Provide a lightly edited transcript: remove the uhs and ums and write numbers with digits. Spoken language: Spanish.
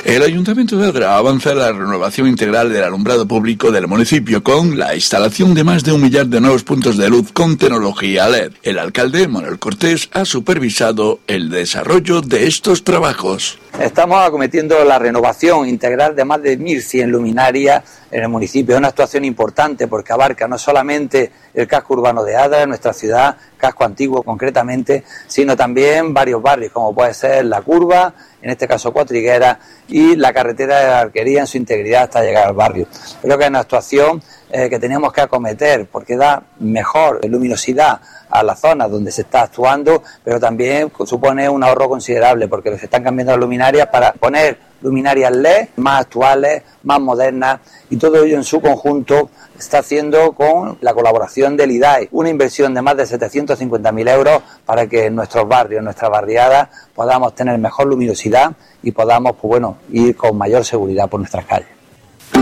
El Ayuntamiento de Adra avanza en la renovación integral del alumbrado público del municipio con la instalación de más de 1 millar de nuevos puntos de luz con tecnología LED. El alcalde, Manuel Cortés, ha supervisado el desarrollo de estos trabajos. Estamos acometiendo la renovación integral de más de 1.100 luminarias en el municipio. Es una actuación importante porque abarca no solamente el casco urbano de Adra, nuestra ciudad, casco antiguo concretamente, sino también varios barrios, como puede ser La Curva, en este caso Cuatriguera, y la carretera de la Arquería en su integridad hasta llegar al barrio. Creo que es una actuación que tenemos que acometer porque da mejor luminosidad a las zonas donde se está actuando, pero también supone un ahorro considerable porque se están cambiando las luminarias para poner luminarias LED más actuales, más modernas, y todo ello en su conjunto está haciendo con la colaboración del IDAE, una inversión de más de 750.000 euros para que en nuestros barrios, en nuestras barriadas, podamos tener mejor luminosidad y podamos, ir con mayor seguridad por nuestras calles.